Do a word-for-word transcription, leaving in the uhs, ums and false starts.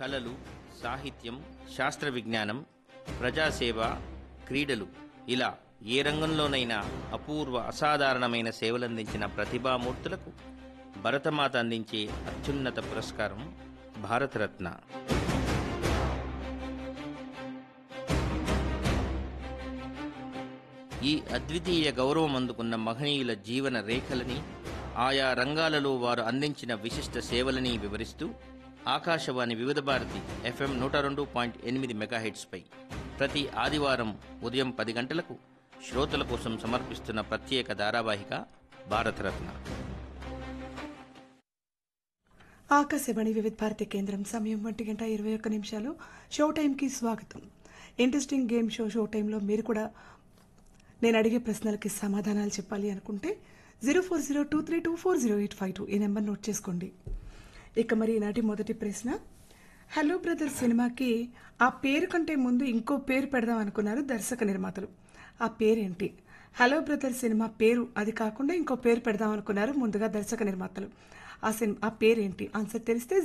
కళలు, సాహిత్యం, శాస్త్ర విజ్ఞానం, ప్రజాసేవ, క్రీడలు ఇలా ఏ రంగంలోనైనా అపూర్వ అసాధారణమైన సేవలందించిన ప్రతిభామూర్తులకు భరతమాత అందించే అత్యున్నత పురస్కారం భారతరత్న. ఈ అద్వితీయ గౌరవం అందుకున్న మహనీయుల జీవన రేఖలని, ఆయా రంగాలలో వారు అందించిన విశిష్ట సేవలని వివరిస్తూ ఆకాశవాణి వివిధ భారతి ఎఫ్ఎం నూట రెండు పాయింట్ ఎనిమిది మెగాహెట్స్పై ప్రతి ఆదివారం ఉదయం పది గంటలకు శ్రోతల కోసం సమర్పిస్తున్న ప్రత్యేక ధారావాహిక భారతరత్న. ఆకాశవాణి వివిధ భారతి కేంద్రం సమయం ఒంటి గంట ఇరవై ఒక్క నిమిషాలు. షో టైంకి స్వాగతం. ఇంట్రెస్టింగ్ గేమ్ షో షో టైంలో మీరు కూడా నేను అడిగే ప్రశ్నలకి సమాధానాలు చెప్పాలి అనుకుంటే zero four zero two three two four zero eight five two ఈ నెంబర్ నోట్ చేసుకోండి. ఇక మరి ఈనాటి మొదటి ప్రశ్న, హలో బ్రదర్ సినిమాకి ఆ పేరు కంటే ముందు ఇంకో పేరు పెడదాం అనుకున్నారు దర్శక నిర్మాతలు. ఆ పేరేంటి? హలో బ్రదర్ సినిమా పేరు అది కాకుండా ఇంకో పేరు పెడదాం అనుకున్నారు ముందుగా దర్శక నిర్మాతలు. ఆ సినిమా ఆ పేరేంటి? ఆన్సర్ తెలిస్తే